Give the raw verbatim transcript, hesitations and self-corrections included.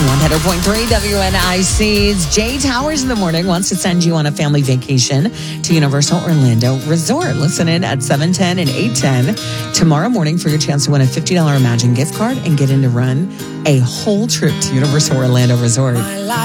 one hundred point three W N I C's Jay Towers in the morning wants to send you on a family vacation to Universal Orlando Resort. Listen in at seven ten and eight ten tomorrow morning for your chance to win a fifty dollars Imagine gift card and get in to run a whole trip to Universal Orlando Resort.